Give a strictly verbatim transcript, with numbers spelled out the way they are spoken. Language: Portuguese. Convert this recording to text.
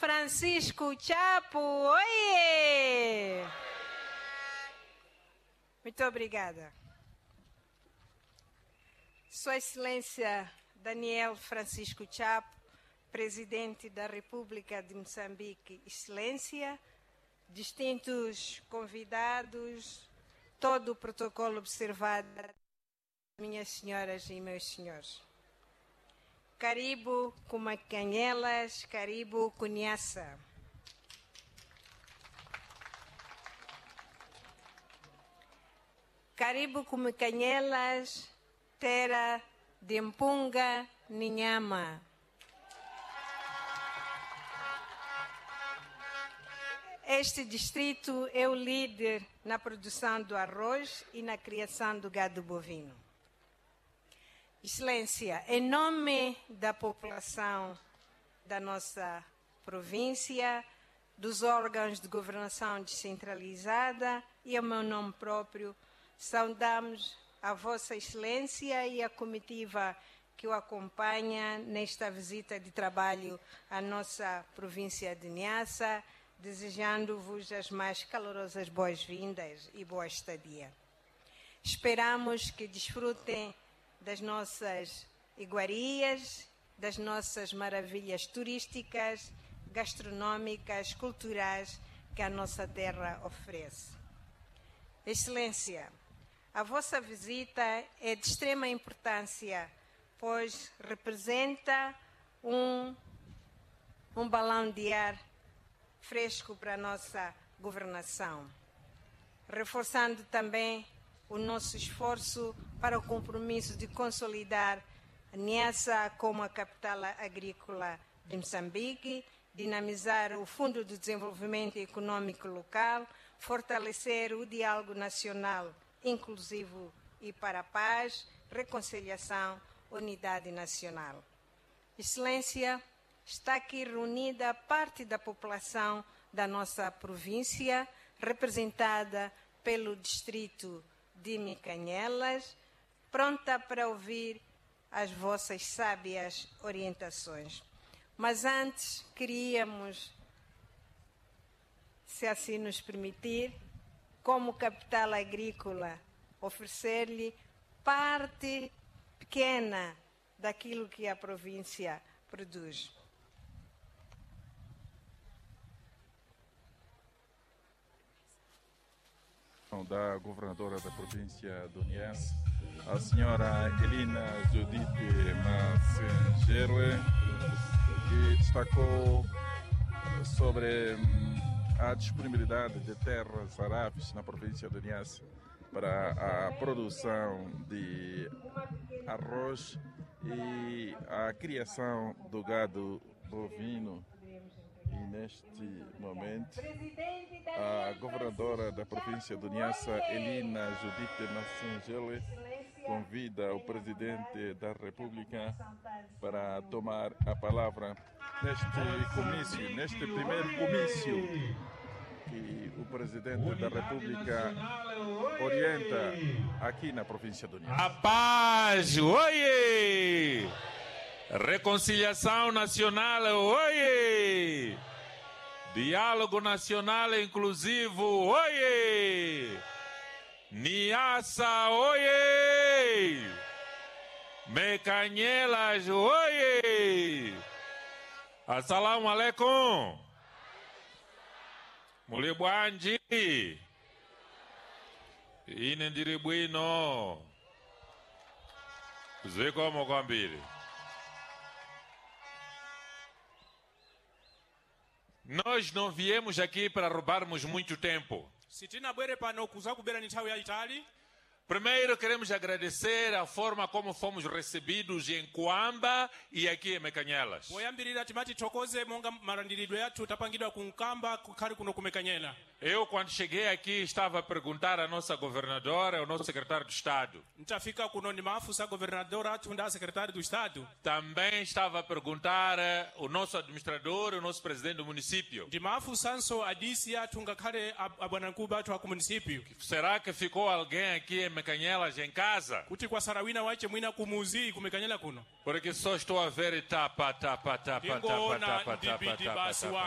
Francisco Chapo, oiê! Muito obrigada. Sua Excelência Daniel Francisco Chapo, Presidente da República de Moçambique, Excelência, distintos convidados, todo o protocolo observado, minhas senhoras e meus senhores. Karibu Kumakanyelas, Karibu Kunyasa. Karibu Kumakanyelas, terra de Mpunga, Ninhama. Este distrito é o líder na produção do arroz e na criação do gado bovino. Excelência, em nome da população da nossa província, dos órgãos de governação descentralizada e ao meu nome próprio, saudamos a Vossa Excelência e a comitiva que o acompanha nesta visita de trabalho à nossa província de Niassa, desejando-vos as mais calorosas boas-vindas e boa estadia. Esperamos que desfrutem das nossas iguarias, das nossas maravilhas turísticas, gastronômicas, culturais que a nossa terra oferece. Excelência, a vossa visita é de extrema importância, pois representa um, um balão de ar fresco para a nossa governação, reforçando também o nosso esforço para o compromisso de consolidar a Niassa como a capital agrícola de Moçambique, dinamizar o Fundo de Desenvolvimento Econômico Local, fortalecer o diálogo nacional inclusivo e para a paz, reconciliação, unidade nacional. Excelência, está aqui reunida parte da população da nossa província, representada pelo distrito de Micanhelas, pronta para ouvir as vossas sábias orientações. Mas antes, queríamos, se assim nos permitir, como capital agrícola, oferecer-lhe parte pequena daquilo que a província produz. Da governadora da província do Niassa, a senhora Elina Judite Massengele, que destacou sobre a disponibilidade de terras aráveis na província do Niassa para a produção de arroz e a criação do gado bovino. E neste momento, a governadora da província do Niassa, Elina Judite Massengele, convida o presidente da República para tomar a palavra neste comício, neste primeiro comício que o presidente da República orienta aqui na província do Niassa. A paz, oiê! Reconciliação nacional, oiê! Diálogo nacional inclusivo, oiê! Niassa, oiê! Micanhelas, oiê! Assalamu alaikum! Muli bwanji? Ine ndiri bwino. Zikomo kwambiri. Nós não viemos aqui para roubarmos muito tempo. Primeiro, queremos agradecer a forma como fomos recebidos em Coamba e aqui em Micanhelas. Eu, quando cheguei aqui, estava a perguntar à nossa governadora, ao nosso secretário de Estado. Também estava a perguntar ao nosso administrador, ao nosso presidente do município. Será que ficou alguém aqui em Micanhelas em casa? Porque só estou a ver tapa, tapa, tapa, tapa, tapa, tapa, tapa, tapa.